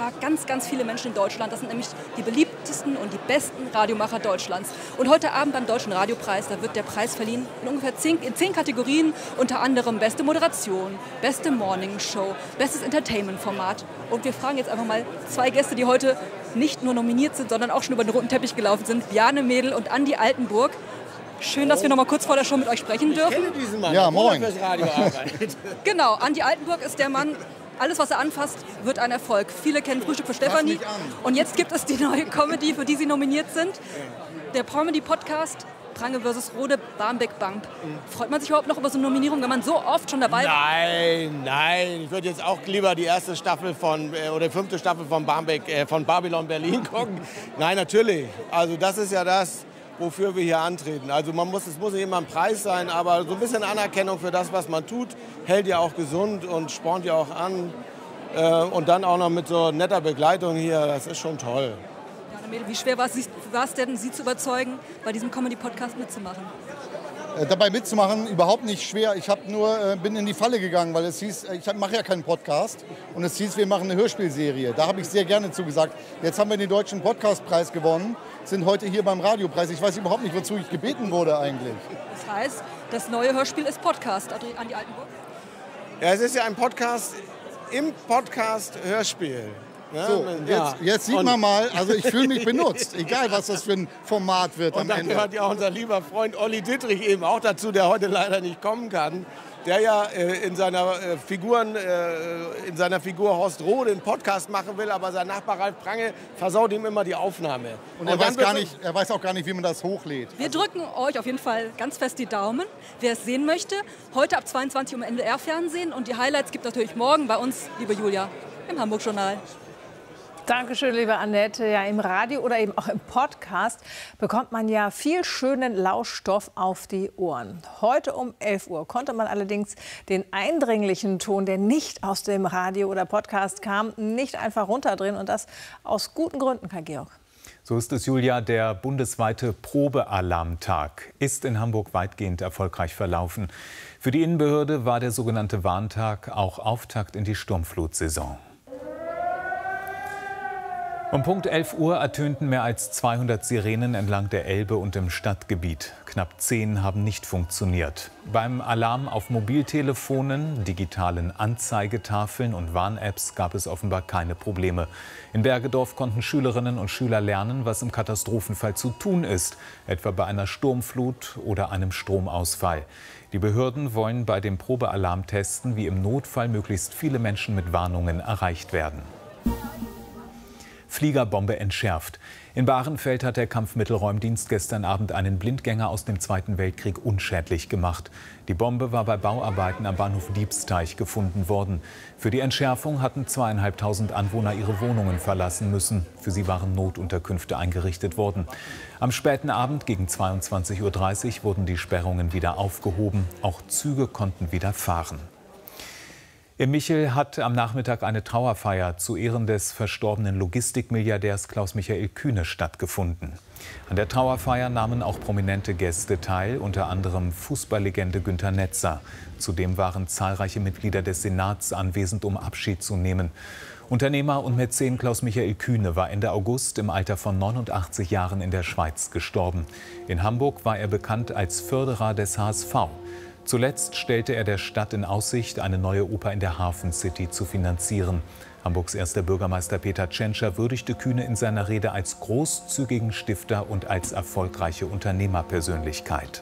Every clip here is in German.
Tag ganz, ganz viele Menschen in Deutschland. Das sind nämlich die beliebtesten und die besten Radiomacher Deutschlands. Und heute Abend beim Deutschen Radiopreis, da wird der Preis verliehen in ungefähr 10 Kategorien, unter anderem beste Moderation, beste Morningshow, bestes Entertainment-Format. Und wir fragen jetzt einfach mal zwei Gäste, die heute nicht nur nominiert sind, sondern auch schon über den roten Teppich gelaufen sind, Bjarne Mädel und Andi Altenburg. Schön, dass wir noch mal kurz vor der Show mit euch sprechen dürfen. Ich kenne diesen Mann, ja, moin. fürs Radio arbeitet. Genau, Andi Altenburg ist der Mann, alles was er anfasst, wird ein Erfolg. Viele kennen Frühstück für Stefanie. Und jetzt gibt es die neue Comedy, für die sie nominiert sind. Der Comedy-Podcast Prange vs. Rode, Barmbek Bump. Freut man sich überhaupt noch über so eine Nominierung, wenn man so oft schon dabei war? Nein. Ich würde jetzt auch lieber die erste Staffel oder die 5. Staffel von von Babylon Berlin gucken. Nein, natürlich. Also das ist ja das, wofür wir hier antreten. Also es muss nicht immer ein Preis sein, aber so ein bisschen Anerkennung für das, was man tut, hält ja auch gesund und spornt ja auch an. Und dann auch noch mit so netter Begleitung hier, das ist schon toll. Wie schwer war es denn, Sie zu überzeugen, bei diesem Comedy-Podcast mitzumachen? Dabei mitzumachen, überhaupt nicht schwer. Ich bin in die Falle gegangen, weil es hieß, ich mache ja keinen Podcast. Und es hieß, wir machen eine Hörspielserie. Da habe ich sehr gerne zugesagt. Jetzt haben wir den Deutschen Podcastpreis gewonnen, sind heute hier beim Radiopreis. Ich weiß überhaupt nicht, wozu ich gebeten wurde eigentlich. Das heißt, das neue Hörspiel ist Podcast, Andi Altenburg? Ja, es ist ja ein Podcast im Podcast-Hörspiel. Ja, so, jetzt sieht man mal, also ich fühle mich benutzt, egal was das für ein Format wird am Ende. Und dann gehört ja unser lieber Freund Olli Dittrich eben auch dazu, der heute leider nicht kommen kann, der ja in seiner Figur Horst Roh den Podcast machen will, aber sein Nachbar Ralf Prange versaut ihm immer die Aufnahme. Und er weiß auch gar nicht, wie man das hochlädt. Wir drücken euch auf jeden Fall ganz fest die Daumen, wer es sehen möchte. Heute ab 22 Uhr im NDR-Fernsehen und die Highlights gibt es natürlich morgen bei uns, liebe Julia, im Hamburg-Journal. Dankeschön, liebe Annette. Ja, im Radio oder eben auch im Podcast bekommt man ja viel schönen Lauschstoff auf die Ohren. Heute um 11 Uhr konnte man allerdings den eindringlichen Ton, der nicht aus dem Radio oder Podcast kam, nicht einfach runterdrehen. Und das aus guten Gründen, Karl-Georg. So ist es, Julia. Der bundesweite Probealarmtag ist in Hamburg weitgehend erfolgreich verlaufen. Für die Innenbehörde war der sogenannte Warntag auch Auftakt in die Sturmflutsaison. Um Punkt 11 Uhr ertönten mehr als 200 Sirenen entlang der Elbe und im Stadtgebiet. Knapp 10 haben nicht funktioniert. Beim Alarm auf Mobiltelefonen, digitalen Anzeigetafeln und Warn-Apps gab es offenbar keine Probleme. In Bergedorf konnten Schülerinnen und Schüler lernen, was im Katastrophenfall zu tun ist, etwa bei einer Sturmflut oder einem Stromausfall. Die Behörden wollen bei dem Probealarm testen, wie im Notfall möglichst viele Menschen mit Warnungen erreicht werden. Fliegerbombe entschärft. In Bahrenfeld hat der Kampfmittelräumdienst gestern Abend einen Blindgänger aus dem Zweiten Weltkrieg unschädlich gemacht. Die Bombe war bei Bauarbeiten am Bahnhof Diebsteich gefunden worden. Für die Entschärfung hatten 2.500 Anwohner ihre Wohnungen verlassen müssen. Für sie waren Notunterkünfte eingerichtet worden. Am späten Abend gegen 22:30 Uhr wurden die Sperrungen wieder aufgehoben. Auch Züge konnten wieder fahren. In Michel hat am Nachmittag eine Trauerfeier zu Ehren des verstorbenen Logistikmilliardärs Klaus-Michael Kühne stattgefunden. An der Trauerfeier nahmen auch prominente Gäste teil, unter anderem Fußballlegende Günter Netzer. Zudem waren zahlreiche Mitglieder des Senats anwesend, um Abschied zu nehmen. Unternehmer und Mäzen Klaus-Michael Kühne war Ende August im Alter von 89 Jahren in der Schweiz gestorben. In Hamburg war er bekannt als Förderer des HSV. Zuletzt stellte er der Stadt in Aussicht, eine neue Oper in der Hafen City zu finanzieren. Hamburgs erster Bürgermeister Peter Tschentscher würdigte Kühne in seiner Rede als großzügigen Stifter und als erfolgreiche Unternehmerpersönlichkeit.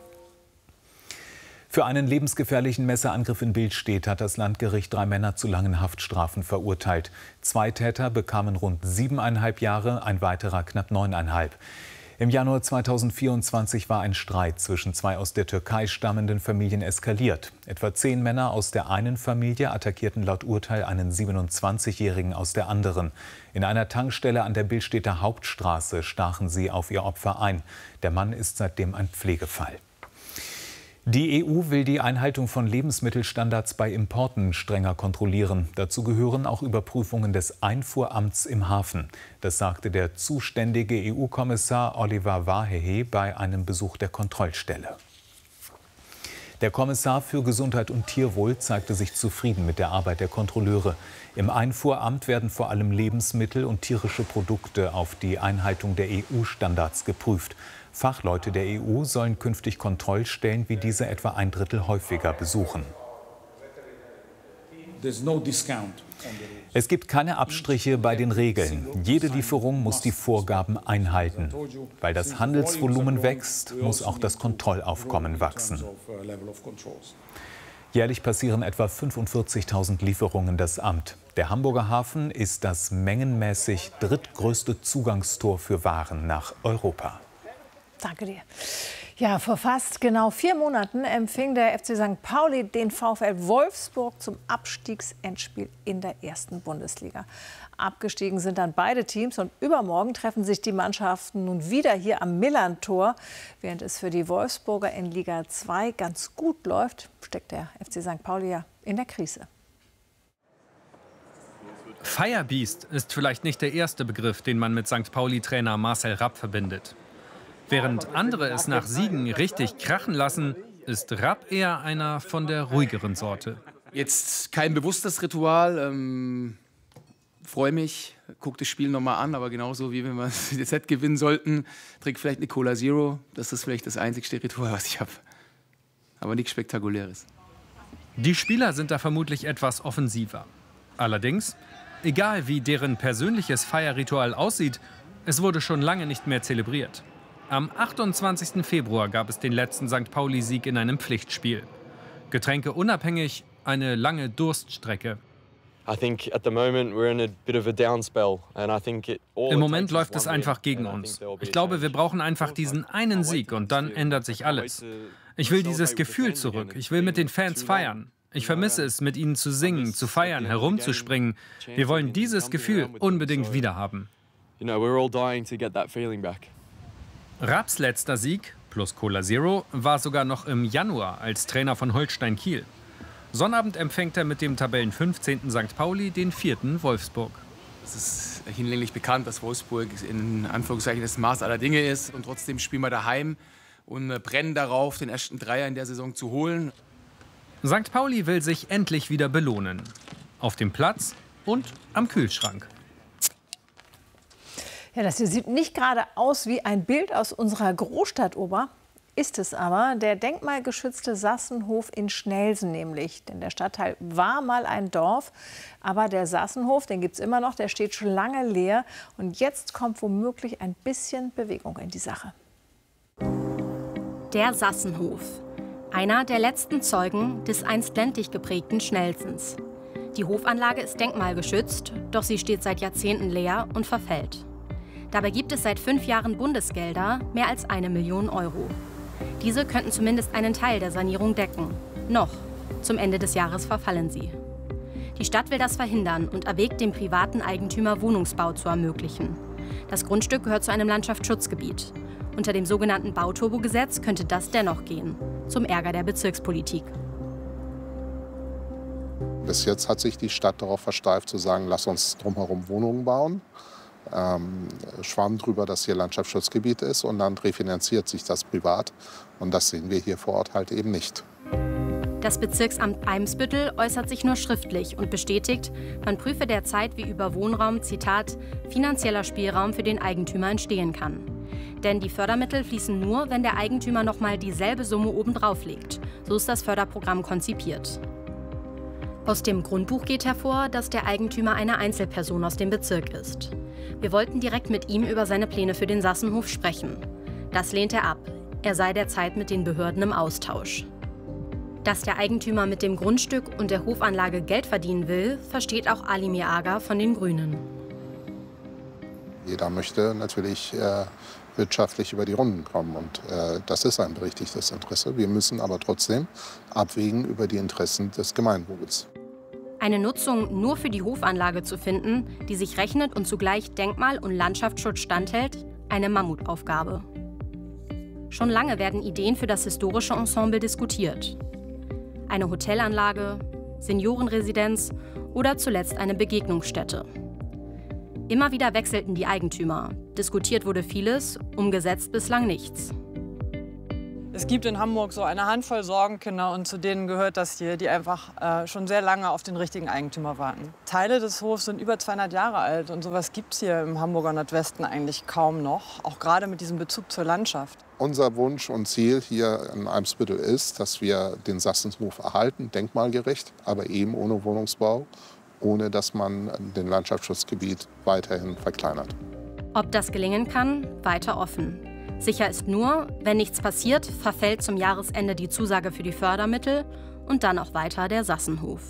Für einen lebensgefährlichen Messerangriff in Billstedt hat das Landgericht 3 Männer zu langen Haftstrafen verurteilt. 2 Täter bekamen rund 7,5 Jahre, ein weiterer knapp 9,5. Im Januar 2024 war ein Streit zwischen 2 aus der Türkei stammenden Familien eskaliert. Etwa 10 Männer aus der einen Familie attackierten laut Urteil einen 27-Jährigen aus der anderen. In einer Tankstelle an der Billstedter Hauptstraße stachen sie auf ihr Opfer ein. Der Mann ist seitdem ein Pflegefall. Die EU will die Einhaltung von Lebensmittelstandards bei Importen strenger kontrollieren. Dazu gehören auch Überprüfungen des Einfuhramts im Hafen. Das sagte der zuständige EU-Kommissar Oliver Várhelyi bei einem Besuch der Kontrollstelle. Der Kommissar für Gesundheit und Tierwohl zeigte sich zufrieden mit der Arbeit der Kontrolleure. Im Einfuhramt werden vor allem Lebensmittel und tierische Produkte auf die Einhaltung der EU-Standards geprüft. Fachleute der EU sollen künftig Kontrollstellen wie diese etwa 1/3 häufiger besuchen. Es gibt keine Abstriche bei den Regeln. Jede Lieferung muss die Vorgaben einhalten. Weil das Handelsvolumen wächst, muss auch das Kontrollaufkommen wachsen. Jährlich passieren etwa 45.000 Lieferungen das Amt. Der Hamburger Hafen ist das mengenmäßig drittgrößte Zugangstor für Waren nach Europa. Danke dir. Ja, vor fast genau 4 Monaten empfing der FC St. Pauli den VfL Wolfsburg zum Abstiegsendspiel in der 1. Bundesliga. Abgestiegen sind dann beide Teams und übermorgen treffen sich die Mannschaften nun wieder hier am Millerntor. Während es für die Wolfsburger in Liga 2 ganz gut läuft, steckt der FC St. Pauli ja in der Krise. Firebeast ist vielleicht nicht der erste Begriff, den man mit St. Pauli-Trainer Marcel Rapp verbindet. Während andere es nach Siegen richtig krachen lassen, ist Rapp eher einer von der ruhigeren Sorte. Jetzt kein bewusstes Ritual. Freue mich, gucke das Spiel nochmal an, aber genauso wie wenn wir das Set gewinnen sollten, trinke vielleicht eine Cola Zero. Das ist vielleicht das einzigste Ritual, was ich habe. Aber nichts Spektakuläres. Die Spieler sind da vermutlich etwas offensiver. Allerdings, egal wie deren persönliches Feierritual aussieht, es wurde schon lange nicht mehr zelebriert. Am 28. Februar gab es den letzten St. Pauli-Sieg in einem Pflichtspiel. Getränke unabhängig, eine lange Durststrecke. Im Moment läuft es einfach gegen uns. Ich glaube, wir brauchen einfach diesen einen Sieg und dann ändert sich alles. Ich will dieses Gefühl zurück. Ich will mit den Fans feiern. Ich vermisse es, mit ihnen zu singen, zu feiern, herumzuspringen. Wir wollen dieses Gefühl unbedingt wiederhaben. Rapps letzter Sieg, plus Cola Zero, war sogar noch im Januar als Trainer von Holstein Kiel. Sonnabend empfängt er mit dem Tabellen 15. St. Pauli den 4. Wolfsburg. Es ist hinlänglich bekannt, dass Wolfsburg in Anführungszeichen das Maß aller Dinge ist. Und trotzdem spielen wir daheim und brennen darauf, den ersten Dreier in der Saison zu holen. St. Pauli will sich endlich wieder belohnen. Auf dem Platz und am Kühlschrank. Ja, das hier sieht nicht gerade aus wie ein Bild aus unserer Großstadtoper. Ist es aber, der denkmalgeschützte Sassenhof in Schnelsen nämlich. Denn der Stadtteil war mal ein Dorf, aber der Sassenhof, den gibt es immer noch, der steht schon lange leer. Und jetzt kommt womöglich ein bisschen Bewegung in die Sache. Der Sassenhof. Einer der letzten Zeugen des einst ländlich geprägten Schnelsens. Die Hofanlage ist denkmalgeschützt, doch sie steht seit Jahrzehnten leer und verfällt. Dabei gibt es seit 5 Jahren Bundesgelder, mehr als 1 Million Euro. Diese könnten zumindest einen Teil der Sanierung decken. Noch. Zum Ende des Jahres verfallen sie. Die Stadt will das verhindern und erwägt, dem privaten Eigentümer Wohnungsbau zu ermöglichen. Das Grundstück gehört zu einem Landschaftsschutzgebiet. Unter dem sogenannten Bauturbo-Gesetz könnte das dennoch gehen. Zum Ärger der Bezirkspolitik. Bis jetzt hat sich die Stadt darauf versteift zu sagen, lass uns drumherum Wohnungen bauen. Schwamm drüber, dass hier Landschaftsschutzgebiet ist und dann refinanziert sich das privat. Und das sehen wir hier vor Ort halt eben nicht. Das Bezirksamt Eimsbüttel äußert sich nur schriftlich und bestätigt, man prüfe derzeit, wie über Wohnraum, Zitat, finanzieller Spielraum für den Eigentümer entstehen kann. Denn die Fördermittel fließen nur, wenn der Eigentümer noch mal dieselbe Summe obendrauf legt. So ist das Förderprogramm konzipiert. Aus dem Grundbuch geht hervor, dass der Eigentümer eine Einzelperson aus dem Bezirk ist. Wir wollten direkt mit ihm über seine Pläne für den Sassenhof sprechen. Das lehnt er ab. Er sei derzeit mit den Behörden im Austausch. Dass der Eigentümer mit dem Grundstück und der Hofanlage Geld verdienen will, versteht auch Alimir Aga von den Grünen. Jeder möchte natürlich wirtschaftlich über die Runden kommen und das ist ein berechtigtes Interesse. Wir müssen aber trotzdem abwägen über die Interessen des Gemeinwohls. Eine Nutzung nur für die Hofanlage zu finden, die sich rechnet und zugleich Denkmal- und Landschaftsschutz standhält, eine Mammutaufgabe. Schon lange werden Ideen für das historische Ensemble diskutiert. Eine Hotelanlage, Seniorenresidenz oder zuletzt eine Begegnungsstätte. Immer wieder wechselten die Eigentümer. Diskutiert wurde vieles, umgesetzt bislang nichts. Es gibt in Hamburg so eine Handvoll Sorgenkinder und zu denen gehört das hier, die einfach schon sehr lange auf den richtigen Eigentümer warten. Teile des Hofs sind über 200 Jahre alt und sowas gibt es hier im Hamburger Nordwesten eigentlich kaum noch, auch gerade mit diesem Bezug zur Landschaft. Unser Wunsch und Ziel hier in Eimsbüttel ist, dass wir den Sassenhof erhalten, denkmalgerecht, aber eben ohne Wohnungsbau, ohne dass man den Landschaftsschutzgebiet weiterhin verkleinert. Ob das gelingen kann, weiter offen. Sicher ist nur, wenn nichts passiert, verfällt zum Jahresende die Zusage für die Fördermittel und dann auch weiter der Sassenhof.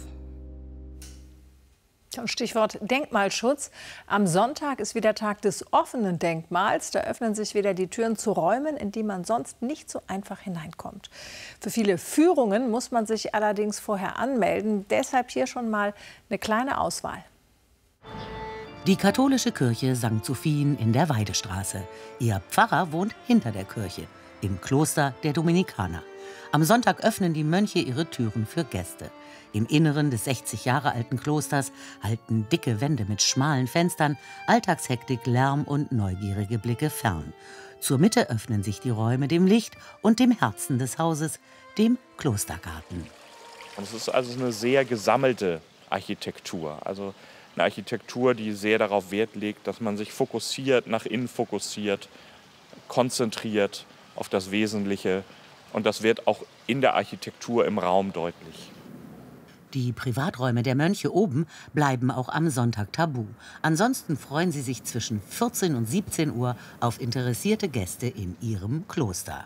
Stichwort Denkmalschutz. Am Sonntag ist wieder Tag des offenen Denkmals. Da öffnen sich wieder die Türen zu Räumen, in die man sonst nicht so einfach hineinkommt. Für viele Führungen muss man sich allerdings vorher anmelden. Deshalb hier schon mal eine kleine Auswahl. Die katholische Kirche St. Sophien in der Weidestraße. Ihr Pfarrer wohnt hinter der Kirche, im Kloster der Dominikaner. Am Sonntag öffnen die Mönche ihre Türen für Gäste. Im Inneren des 60 Jahre alten Klosters halten dicke Wände mit schmalen Fenstern Alltagshektik, Lärm und neugierige Blicke fern. Zur Mitte öffnen sich die Räume dem Licht und dem Herzen des Hauses, dem Klostergarten. Es ist also eine sehr gesammelte Architektur. Also eine Architektur, die sehr darauf Wert legt, dass man sich fokussiert, nach innen fokussiert, konzentriert auf das Wesentliche. Und das wird auch in der Architektur im Raum deutlich. Die Privaträume der Mönche oben bleiben auch am Sonntag tabu. Ansonsten freuen sie sich zwischen 14 und 17 Uhr auf interessierte Gäste in ihrem Kloster.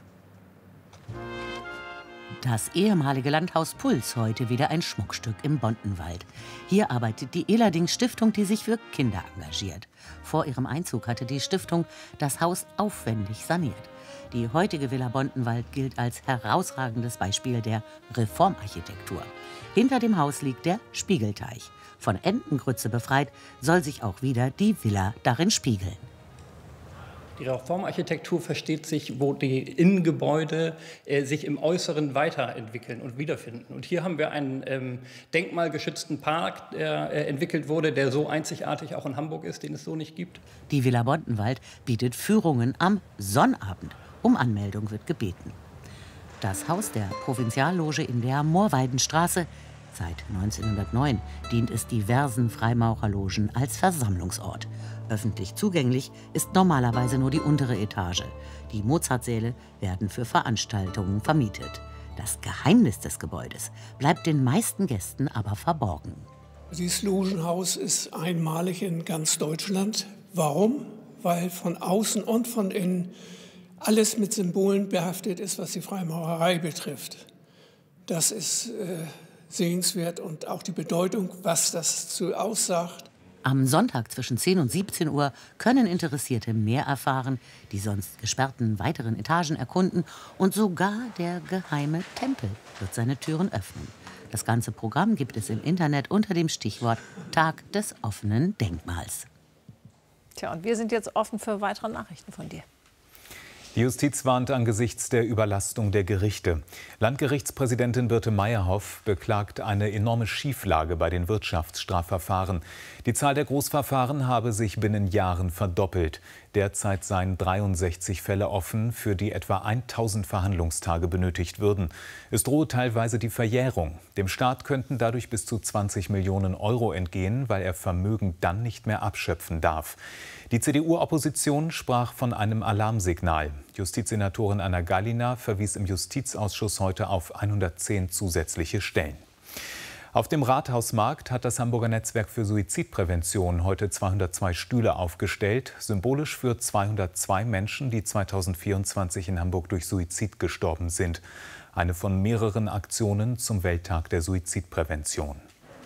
Das ehemalige Landhaus Puls, heute wieder ein Schmuckstück im Bontenwald. Hier arbeitet die Ehlerdings Stiftung, die sich für Kinder engagiert. Vor ihrem Einzug hatte die Stiftung das Haus aufwendig saniert. Die heutige Villa Bontenwald gilt als herausragendes Beispiel der Reformarchitektur. Hinter dem Haus liegt der Spiegelteich. Von Entengrütze befreit soll sich auch wieder die Villa darin spiegeln. Die Reformarchitektur versteht sich, wo die Innengebäude sich im Äußeren weiterentwickeln und wiederfinden. Und hier haben wir einen denkmalgeschützten Park, der entwickelt wurde, der so einzigartig auch in Hamburg ist, den es so nicht gibt. Die Villa Bontenwald bietet Führungen am Sonnabend. Um Anmeldung wird gebeten. Das Haus der Provinzialloge in der Moorweidenstraße. Seit 1909 dient es diversen Freimaurerlogen als Versammlungsort. Öffentlich zugänglich ist normalerweise nur die untere Etage. Die Mozartsäle werden für Veranstaltungen vermietet. Das Geheimnis des Gebäudes bleibt den meisten Gästen aber verborgen. Dieses Logenhaus ist einmalig in ganz Deutschland. Warum? Weil von außen und von innen alles mit Symbolen behaftet ist, was die Freimaurerei betrifft. Das ist sehenswert und auch die Bedeutung, was das so aussagt. Am Sonntag zwischen 10 und 17 Uhr können Interessierte mehr erfahren, die sonst gesperrten weiteren Etagen erkunden und sogar der geheime Tempel wird seine Türen öffnen. Das ganze Programm gibt es im Internet unter dem Stichwort Tag des offenen Denkmals. Tja, und wir sind jetzt offen für weitere Nachrichten von dir. Die Justiz warnt angesichts der Überlastung der Gerichte. Landgerichtspräsidentin Birte Meyerhoff beklagt eine enorme Schieflage bei den Wirtschaftsstrafverfahren. Die Zahl der Großverfahren habe sich binnen Jahren verdoppelt. Derzeit seien 63 Fälle offen, für die etwa 1000 Verhandlungstage benötigt würden. Es drohe teilweise die Verjährung. Dem Staat könnten dadurch bis zu 20 Millionen Euro entgehen, weil er Vermögen dann nicht mehr abschöpfen darf. Die CDU-Opposition sprach von einem Alarmsignal. Justizsenatorin Anna Gallina verwies im Justizausschuss heute auf 110 zusätzliche Stellen. Auf dem Rathausmarkt hat das Hamburger Netzwerk für Suizidprävention heute 202 Stühle aufgestellt, symbolisch für 202 Menschen, die 2024 in Hamburg durch Suizid gestorben sind. Eine von mehreren Aktionen zum Welttag der Suizidprävention.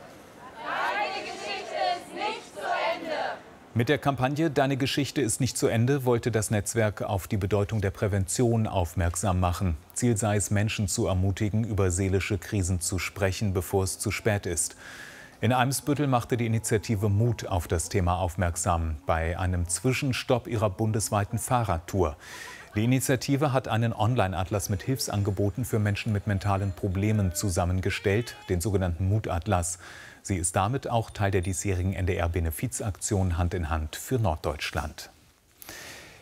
Mit der Kampagne »Deine Geschichte ist nicht zu Ende« wollte das Netzwerk auf die Bedeutung der Prävention aufmerksam machen. Ziel sei es, Menschen zu ermutigen, über seelische Krisen zu sprechen, bevor es zu spät ist. In Eimsbüttel machte die Initiative Mut auf das Thema aufmerksam, bei einem Zwischenstopp ihrer bundesweiten Fahrradtour. Die Initiative hat einen Online-Atlas mit Hilfsangeboten für Menschen mit mentalen Problemen zusammengestellt, den sogenannten Mutatlas. Sie ist damit auch Teil der diesjährigen NDR-Benefizaktion Hand in Hand für Norddeutschland.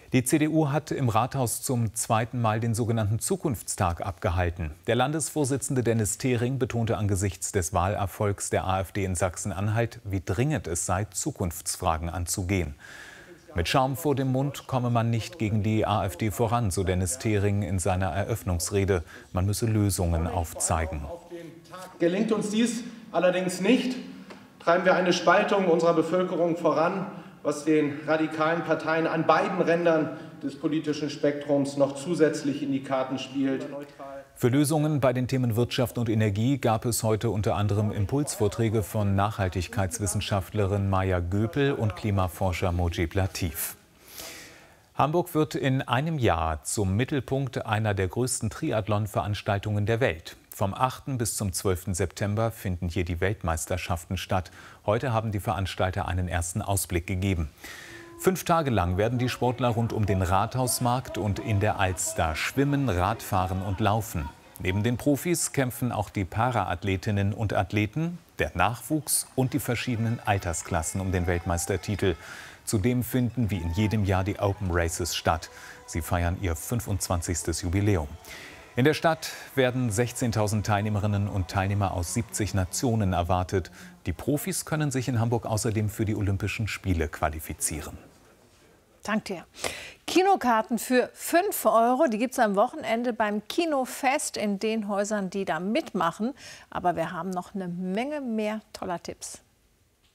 Die CDU hat im Rathaus zum zweiten Mal den sogenannten Zukunftstag abgehalten. Der Landesvorsitzende Dennis Thering betonte angesichts des Wahlerfolgs der AfD in Sachsen-Anhalt, wie dringend es sei, Zukunftsfragen anzugehen. Mit Schaum vor dem Mund komme man nicht gegen die AfD voran, so Dennis Thering in seiner Eröffnungsrede. Man müsse Lösungen aufzeigen. Gelingt uns dies allerdings nicht, treiben wir eine Spaltung unserer Bevölkerung voran, was den radikalen Parteien an beiden Rändern des politischen Spektrums noch zusätzlich in die Karten spielt. Für Lösungen bei den Themen Wirtschaft und Energie gab es heute unter anderem Impulsvorträge von Nachhaltigkeitswissenschaftlerin Maya Göpel und Klimaforscher Mojib Latif. Hamburg wird in einem Jahr zum Mittelpunkt einer der größten Triathlon-Veranstaltungen der Welt. Vom 8. bis zum 12. September finden hier die Weltmeisterschaften statt. Heute haben die Veranstalter einen ersten Ausblick gegeben. 5 Tage lang werden die Sportler rund um den Rathausmarkt und in der Alster schwimmen, Radfahren und laufen. Neben den Profis kämpfen auch die Paraathletinnen und Athleten, der Nachwuchs und die verschiedenen Altersklassen um den Weltmeistertitel. Zudem finden wie in jedem Jahr die Open Races statt. Sie feiern ihr 25. Jubiläum. In der Stadt werden 16.000 Teilnehmerinnen und Teilnehmer aus 70 Nationen erwartet. Die Profis können sich in Hamburg außerdem für die Olympischen Spiele qualifizieren. Danke dir. Kinokarten für 5 €, die gibt es am Wochenende beim Kinofest in den Häusern, die da mitmachen. Aber wir haben noch eine Menge mehr toller Tipps.